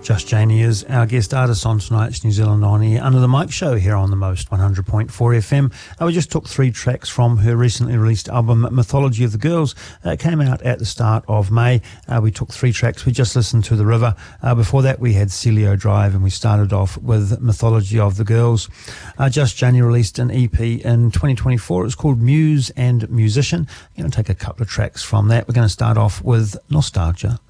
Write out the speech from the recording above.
Just Janie is our guest artist on tonight's New Zealand On Air Under the Mic show here on the Most 100.4 FM. We just took 3 tracks from her recently released album Mythology of the Girls. It came out at the start of May. We took 3 tracks. We just listened to The River. Before that we had Celio Drive, and we started off with Mythology of the Girls. Just Janie released an EP in 2024. It's called Muse and Musician. I'm going to take a couple of tracks from that. We're going to start off with Nostalgia.